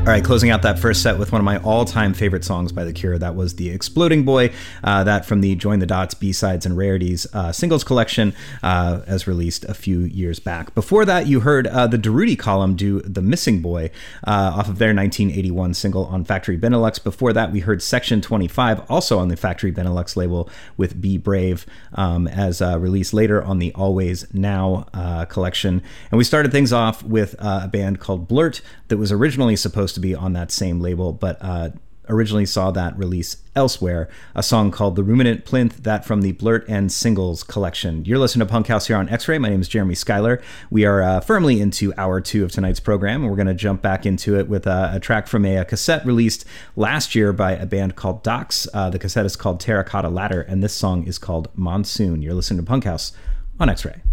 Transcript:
All right, closing out that first set with one of my all-time favorite songs by The Cure. That was The Exploding Boy, that from the Join the Dots B-Sides and Rarities singles collection, as released a few years back. Before that, you heard the Darude Column do The Missing Boy off of their 1981 single on Factory Benelux. Before that, we heard Section 25, also on the Factory Benelux label, with Be Brave, as released later on the Always Now collection. And we started things off with a band called Blurt that was originally supposed to be on that same label, but originally saw that release elsewhere, a song called The Ruminant Plinth, that from the Blurt and Singles collection. You're listening to Punk House here on X-Ray. My name is Jeremy Schuyler. We are firmly into hour 2 of tonight's program, and we're going to jump back into it with a track from a cassette released last year by a band called Docs. The cassette is called Terracotta Ladder, and this song is called Monsoon. You're listening to Punk House on X-Ray.